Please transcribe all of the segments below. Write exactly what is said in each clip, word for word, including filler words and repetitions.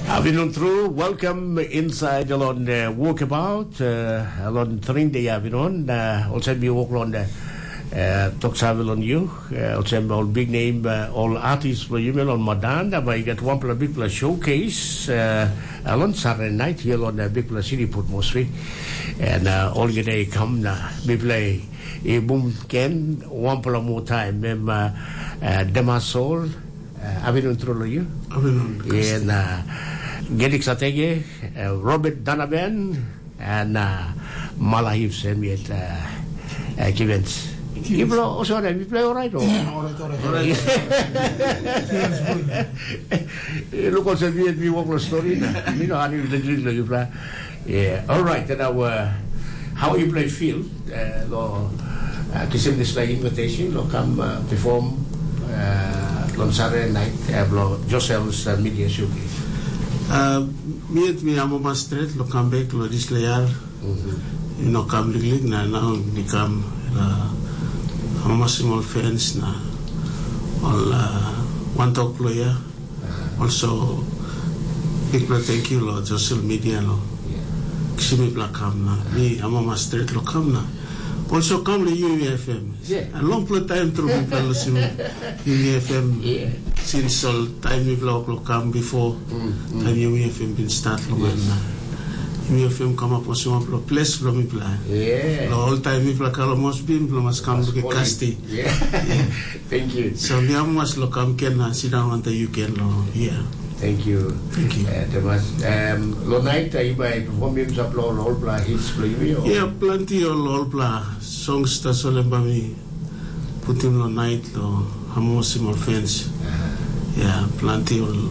Avinon through, welcome inside along uh, walkabout, uh, along Trinde Avinon, uh, also be walk on the uh, talk on you, uh, also all big name, uh, all artists for you on Madan, but you get one big plus showcase, uh, along Saturday night here on the big plus city put mostly, and uh, all your day come, uh, we play a boom can, one more time, um, uh, uh, Demasol, uh, Avinon through you, Avinon, and uh, Gedik Satege, uh, Robert Donovan, and uh, Malahif sent me at uh, uh, Kivens. You play also, you play all right? Or? All right, all right. All right. Look also, we walk the story. You know, how you play. Yeah, all right. Then our, how you play field, uh, to send this like invitation, or come uh, perform uh, on Saturday night, uh, Josel's uh, media showcase. Uh, me at me Amoma Street, lo come back, lo this layer, you know, come lig na now become uh, Amoma small fans na all uh, one talk lawyer. Also, big thank you, lo social media lo. Kisimi black come na me Amoma Street lo come na. Also come to U E F M. Yeah. A long time through people listen U E F M. Yeah. Since all time we vlog lo come before Mm, mm. time U E F M been start lo when U E F M come up with some lo place lo mi plan. Yeah. Lo all time we vlog lo must be lo must come to get casti. Yeah. Thank you. So me am must lo come can na sit down on the you can lo yeah. Thank you. Thank you. Uh, Thomas. Um, lo night uh, by performing some lo all play hits play you. Yeah, plenty of all blah songs that so lemba me put him lo night lo hamosim all fans. Yeah, plenty of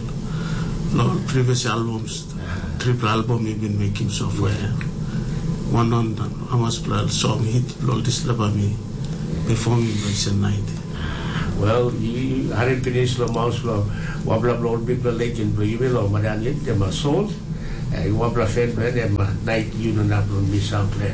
lo previous albums, triple album we've been making so far. One on Hamas Plal song hit lo this laba me performing by night. Well, you hadn't finished the mouse law. Wabla blow people legend, but you will Madan yet, them are sold. Wabla fan, them night, you don't have to miss out there.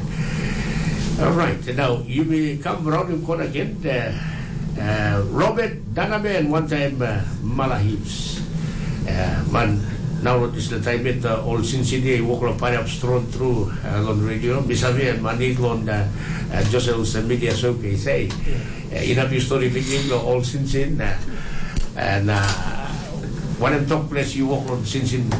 All right, now you may come around in corner again. Uh, uh, Robert Danabe and one time uh, Malahifs. Uh, man, now is the time that uh, all Cincinnati walk up up strong through uh, on radio. Bisavi and Manik on uh, uh, Josel's uh, media showcase. Say, uh, in a story beginning all Cincinnati. Uh, and uh, when I'm top place, you walk on Cincinnati.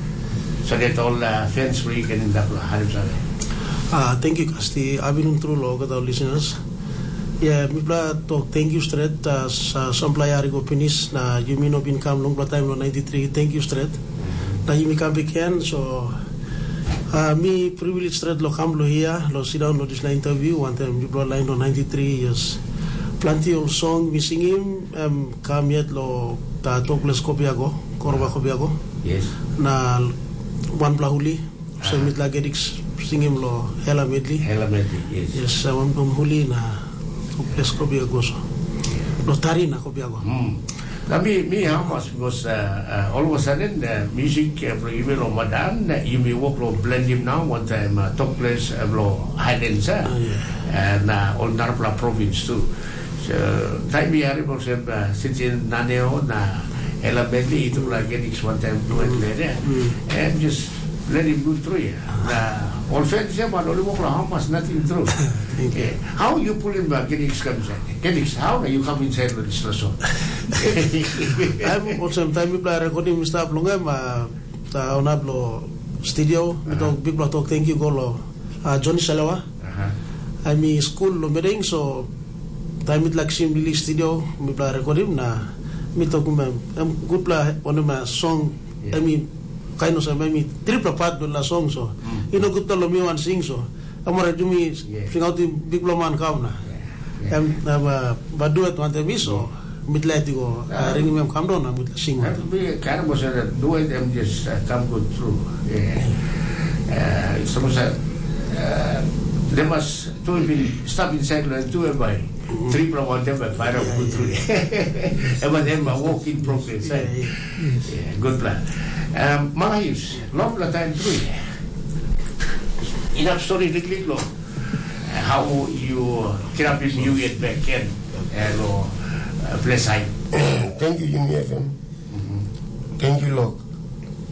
So that all uh, fans free can end up uh, Uh, thank you, Kasti. I've been through log with our listeners. Yeah, me talk thank you straight. Uh, some player go finish. Na you may not been come long time no ninety-three. Thank you straight. Na you may come again. So uh, me privilege straight lo come lo here. Lo sit down lo this na interview. One time you brought line on ninety-three years. Plenty of song we sing him. Um, come yet lo ta talk less kopiago. Korba kopiago. Yes. Na one plahuli. So mit la gedix. Singim lo hela medley. Hela medley, yes. Yes, um, um huli na kupes ko biago so. Lo tari na ko biago. Hmm. Now me, me how much because uh, uh, all of a sudden the music uh, for even on Madan, uh, you may walk lo blend him now one time uh, top place uh, lo Highlands uh, Oh, yeah. and uh, on Narpla province too. So time we are able to uh, since in Naneo na hela medley itu lah getting one time fluent there and just let him go through ya. Nah, all fans ya, but only walk how much nothing through. Okay. How you pull him back? Gedix comes in. Gedix, how you come inside with this lesson? I'm also time we play recording Mister Plonga ma ta onablo studio. We talk big block talk thank you go lo Johnny Salawa. I'm in school lo meeting so time it like sim release studio we play recording na me talk um good play one of my song I mean kind of some maybe triple part do la song so you know good to lo me one sing so amore jumi sing out big blow man come na em na ba do it one time so mit let go ring me come down na mit sing one we kind of was do it them just uh, come good through yeah uh so uh they must to be stop inside and do it by triple one them by fire good through and when them walking progress yeah good plan. Um, Malahifs, long time through. Enough story, little long. How you get up in you get back in and uh, bless I. Thank you, U E F M. Thank you, Lord.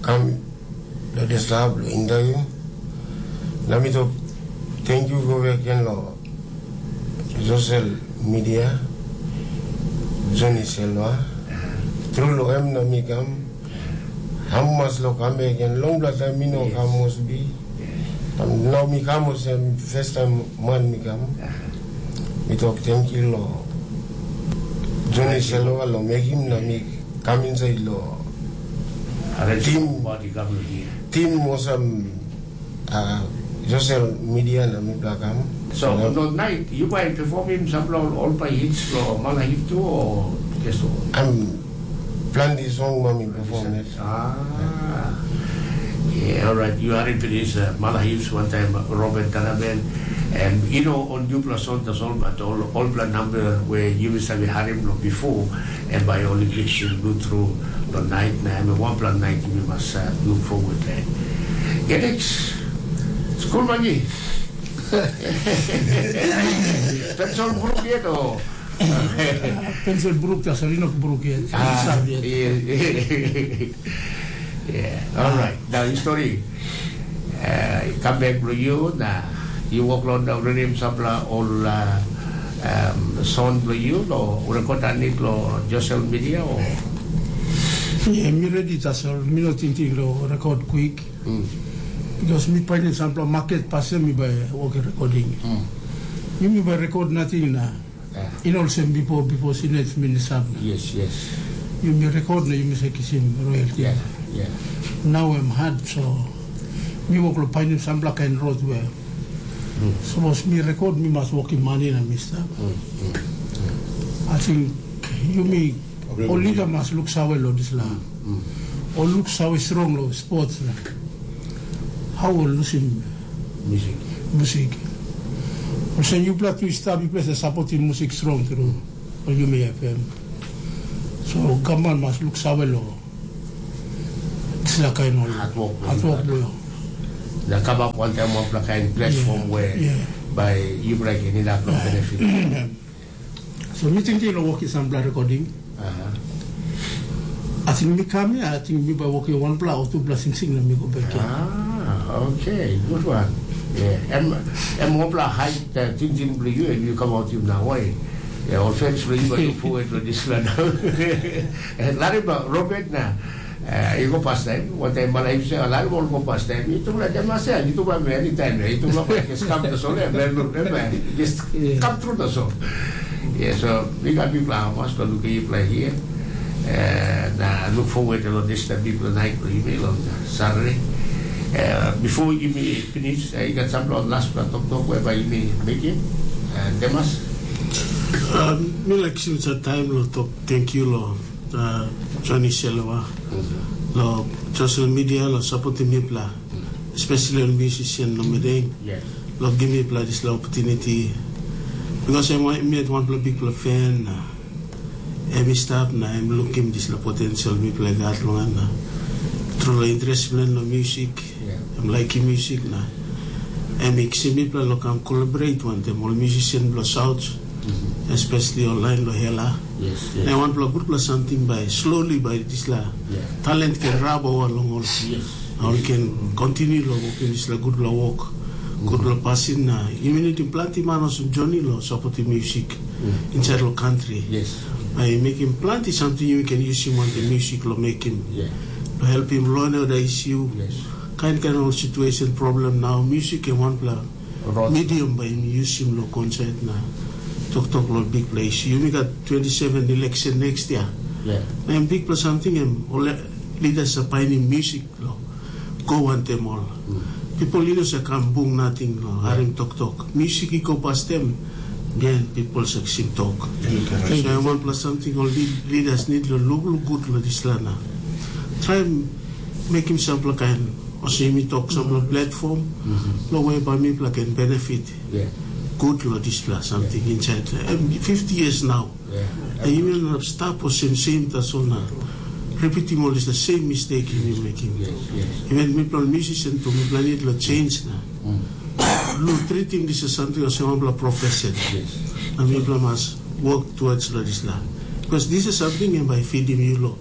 come to the staff interview. Nami to thank you go back in lo social media. Johnny Selva. Through lo em nami kam. Hamas lo kame again long la time mino kamos bi. Tam now mi kamos em first time man mi kam. Mi talk thank you lo Johnny Selva lo make him na mi come inside lo team team was um uh social media na mi plakam. So on the night you might perform him some all by hits lo mala hit too or yes or I'm plan this song mami perform it. Ah, yeah, all right. You are in Penice, uh, Malahibs one time, Robert Tanaben, and you know on you plus on the song, but all all plan number where you must have had him before, and by all English you go through the night. Now, I mean, one plan night we must uh, look forward to. Genex, school money. That's all group yet or. Penso il brutto a Solino Brucchi. Ah, yeah, yeah. All right. Now, the story. Uh, come back to you. Now, you walk on the rhythm sapla all uh, um, sound to you or record it lo social media or. Yeah, me ready to so me not thinking lo record quick. Mm. Because me find example market pass me by work recording. Mm. You me by record nothing na. Yeah. In also before before sinet minister. Yes, yes. You me record na you me say kisim royalty. Yeah, yeah. Now I'm hard so me work lo find example kind road where. Mm. So was me record me must work in money na mister. Mm. Mm. Mm. I think you me only the must look sawe lo this la. Mm. Or look sawe strong lo sports la. How will losing Music. music? So you play to start, you play the supporting music strong through on U M F M. So government must look savelo. It's like kind of At work. at work boy. The come up one time of like kind platform Yeah, where yeah. by you break any that benefit. So me think you know work is some blood recording. Uh-huh. I think me come here, I think me by working one plus or two plus sing sing and me go back here. Ah, okay, good one. Yeah, and and more like height that things in blue and you come out in now way. Yeah, all friends blue but you forward to this one. And Larry Robert na, you go past time. What time Malay say, a lot more go past time. Itu lah jam masa, itu lah many time. Itu lah just come to soul and learn, just come through the soul. Yeah, so we got people who must to look at play here. And I look forward to this that people night for email on Saturday. Uh, before you may finish, I got some last part of talk whereby you may make it. Uh, Demas? Um, me like since a time lo talk thank you lo uh, Johnny Selva lo social media lo supporting me pla, especially on musician no medeng. Yes. Lo give me pla this opportunity because I want me one pla big pla fan. Uh, every step na I'm looking this la potential me play that long na through the interest in the music. Yeah. I'm liking music na. I'm mixing me play lo can collaborate one them all musician lo south, mm-hmm. especially online lo hela. Yes. Yes. I want to good plus something by slowly by this la Yeah. talent can rub over along also. Yes. Now we can continue lo working this la good la work. Good lo passing na. Immunity plenty man some Johnny lo supporting music Mm. inside the country. Yes. I make him plenty something you can use him on the music lo make him. Yeah. To help him learn the issue. Yes. Kind kind of situation problem now. Music in one plan. Right. Medium by him use him lo concert na. Talk talk lo big place. You got twenty-seven election next year. Yeah. I'm big plus something and all leaders are finding music lo. Go want them all. Mm. People leaders are come boom nothing lo. Yeah. Haring talk talk. Music he go past them. Then people succeed talk. Okay. So I want plus something all leaders need to look, look good lo this lana. Try make him some kind or see me talk some mm-hmm. platform. Mm-hmm. No way by me like can benefit. Yeah. Good lo this la something yeah. inside. I'm fifty years now. Yeah. I even stop or same same that's all now. Repeating all this the same mistake you making. Yes. Yes. Even me plan musician to me plan it lo change now. Mm. Lo treating this as something as a profession. Yes. And people must work towards this law. Because this is something and by feeding you law.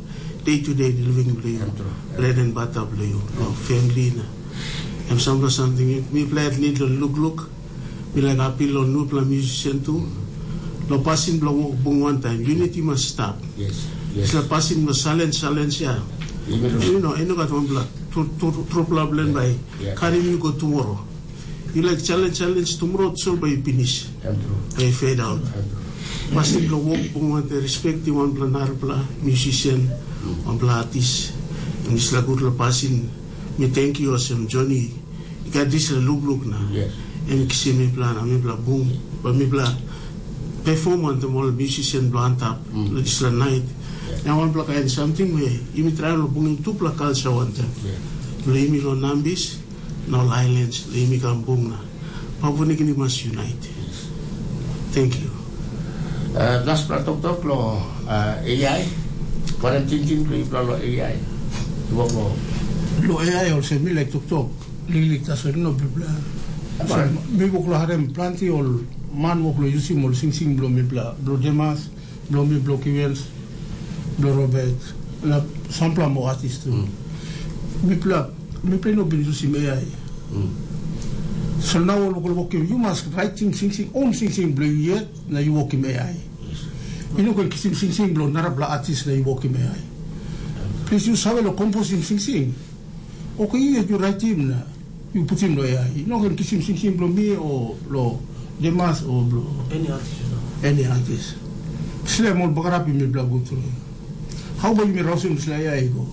day-to-day living play you, bread and butter play you, no family na. Em sambla something, me play at need to look look, me like appeal on new play musician too. Lo passing blow bung one time, unity must stop. Yes, yes. It's passing the silence, silence, yeah. You know, I know got one blood, true problem by carry me go tomorrow. You like challenge, challenge tomorrow, so by finish, by fade out. Passing the walk bung one time, respecting one planar blah musician, one blah artist, and this like good passing. Me thank you, awesome Johnny. You got this look look now. Yes. And you see me plan, I me blah boom, but me blah. Perform on the mall musician blunt up this night. Now one block and something where you try to bring two block culture one time. Lay me on Nambis, no islands, lay me come boom. Papunikini must unite. Thank you. Uh, last part of talk lo uh, A I. Quarantine king lo A I. Lo lo A I also me like to talk. Lilik taso no bla. Me boklo harem planti ol man wok lo yusi mol sing sing blo mi bla blo demas blo mi blo kiwels blo Robert la sampla mo artist mm. mi bla mi play no bin yusi me ai mm. so now lo ko wok you must writing sing sing on sing sing blo yet na you wok me ai you know ko sing sing sing blo nara bla artist na you wok me ai please you sabe lo composing sing sing okay you writing na you put him lo ai no ko sing sing sing blo mi o lo Demas or blo Any artist, you know. Any artist. Sile mol bagarapi mi bla gutro. How about you rosin sile ya ego?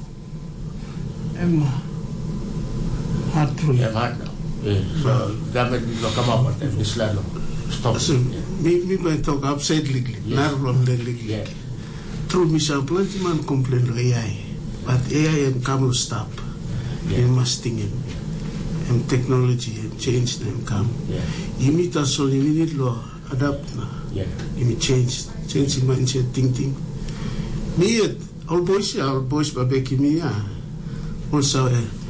Em hard true. Yeah, hard now. Yeah. So government will come up with this land. Stop. So me me going talk upside legally, not from the legally. Yeah. True, Michelle, plenty man complain to A I, but A I am come to stop. They must think him. And technology and change them come. Yeah. You meet us all, you need to adapt now. Yeah. You need change, change in mindset, thinking. Me, all boys, all boys, babeki me, also,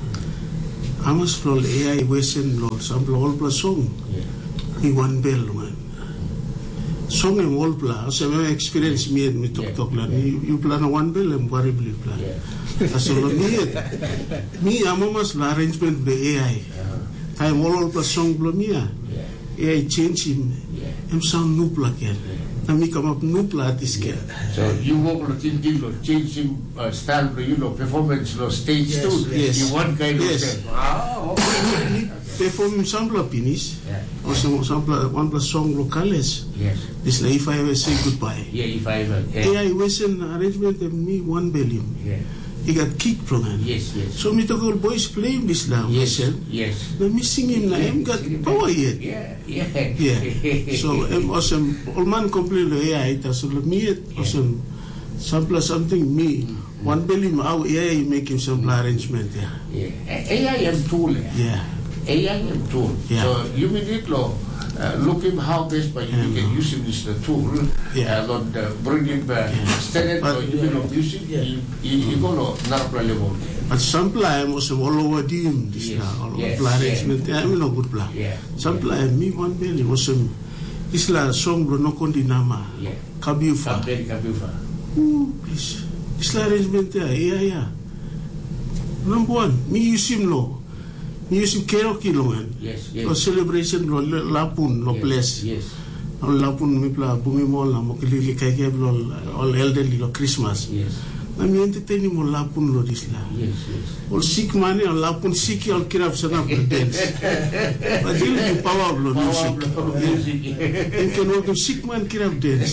I must flow A I Western Lord, some all plus song. Me one bell, man. Song and all plus, so I experience me and me talk talk. You plan one bell and variably plan. So me, me, I'm almost the arrangement the A I. Time all plus song blow me. A I change him. I'm sound new plug again. Now me come up new plug this guy. So you work on thinking, change him uh, style, you know, performance, no stage yes, too. Yes. You one kind yes. of ah, okay. Perform sample finish. Yeah. Or some sample one plus song locales. Yes. This like if I ever say goodbye. Yeah, if I ever. Yeah. A I Western arrangement of me one billion. Yeah. He got kicked from him. Yes, yes. So me talk all boys playing this now. Yes, Western. yes. Now me singing now. Him got power yet. Yeah, yeah. Yeah. So um, awesome. All man complain to A I. It so me awesome. Sample something me. Mm-hmm. One billion how A I make him sample arrangement. Yeah. Yeah. A I am tool. Yeah. A I am tool. Yeah. So you need to uh, look him how best by you yeah, can use him as the tool. Yeah. Uh, not uh, bring him uh, yeah. standard or you yeah. know music. Yeah. You you go to not level. But sample I am also all over him. This yes. now all yes. over arrangement. Yeah. I am no good plan. Yeah. Sample I me one billion awesome. This la song bro no kondi nama. Yeah. Kabiufa. Kabiufa. Ooh, please. This la arrangement yeah yeah yeah. Number one, me use him lo. Me use him karaoke lo man. Yes, yes. Or celebration lo lapun lo yes, place. Yes. Or lapun mi pla bumi mo la mo kili kai kai lo all elderly lo Christmas. Yes. Na mi entertain mo lapun lo this la. Yes, yes. All sick money or lapun sick or kirap sana for dance. But you the power of lo music. Power of music. You can work sick man kirap dance.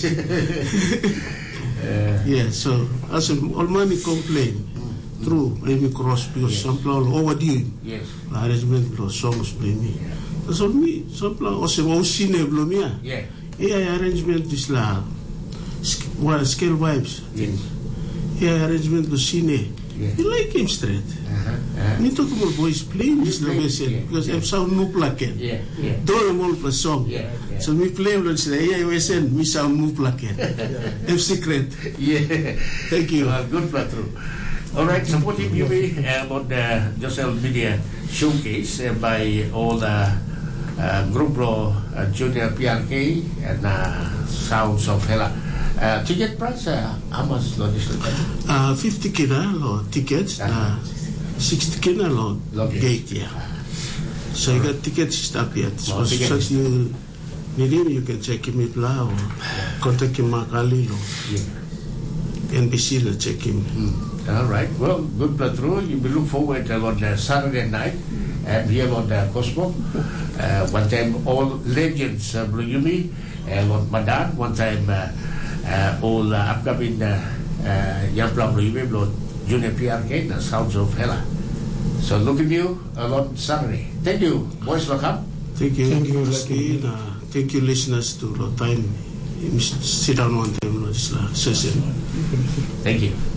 Yeah, so as all money complain. True, maybe cross because yes. Some people overdue. Yes. Arrangement plus songs play me. That's all me. Some people also all cine blow me. Yeah. Yeah, arrangement is la well scale vibes. Yes. Yeah, arrangement to cine. Yeah. You like him straight. Uh-huh. Uh-huh. Me talk about boys playing this the best because I'm sound no plaque. Yeah. Yeah. Don't them all plus song. Yeah. Yeah. So me play like say yeah, we send me sound no plaque. I'm secret. Yeah. Thank you. Uh, good Patro. All right, supporting you uh, about the Josel Media Showcase uh, by all the uh, Grupo uh, Junior P R K and uh, Sounds of Hela. Uh, ticket price, uh, how much lo this? Uh, fifty kina lo tickets, uh, sixty kina lo gate, yeah. So you got tickets stop yet. So such you need him, you can check him it la or contact him Makali lo. N B C to check him. Mm. All right. Well, good Platru. You will look forward uh, on the Saturday night and here on the Cosmo. Uh, one time all legends uh, Blue Yumi and on Madan. One time uh, uh, all uh, upcoming uh, uh, young Blue Yumi, Blue Junior P R K, the Sounds of Hella. So look at you on Saturday. Thank you. Boys, welcome. Thank you. Thank you, Lucky. Uh, thank you, listeners, to the time. Sit down one time, session. Thank you.